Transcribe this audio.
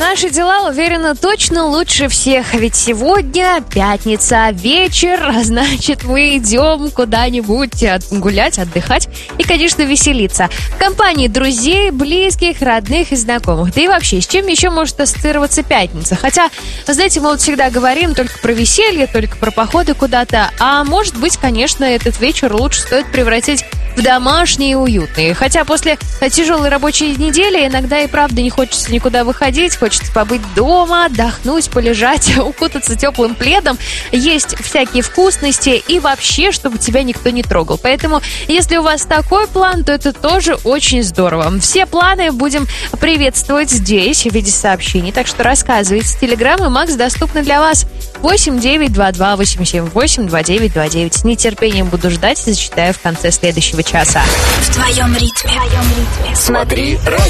Наши дела, уверена, точно лучше всех. Ведь сегодня пятница, вечер, а значит, мы идем куда-нибудь гулять, отдыхать и, конечно, веселиться. В компании друзей, близких, родных и знакомых. Да и вообще, с чем еще может ассоциироваться пятница? Хотя, вы знаете, мы вот всегда говорим только про веселье, только про походы куда-то. А может быть, конечно, этот вечер лучше стоит превратить в домашний и уютный. Хотя после тяжелой рабочей недели иногда и правда не хочется никуда выходить, хочется побыть дома, отдохнуть, полежать, укутаться теплым пледом, есть всякие вкусности и вообще, чтобы тебя никто не трогал. Поэтому, если у вас такой план, то это тоже очень здорово. Все планы будем приветствовать здесь в виде сообщений, так что рассказывайте. Телеграм и Макс доступны для вас. 8-922-878-2929. С нетерпением буду ждать и зачитаю в конце следующего часа. В твоем ритме. Смотри.